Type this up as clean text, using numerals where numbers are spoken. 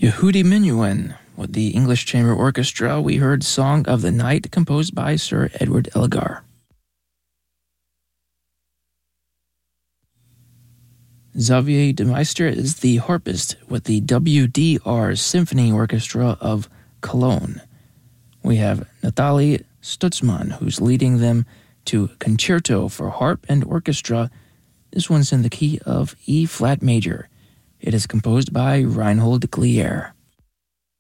Yehudi Menuhin. With the English Chamber Orchestra, we heard Song of the Night, composed by Sir Edward Elgar. Xavier de Meister is the harpist with the WDR Symphony Orchestra of Cologne. We have Nathalie Stutzmann, who's leading them to Concerto for Harp and Orchestra. This one's in the key of E-flat major. It is composed by Reinhold Glier.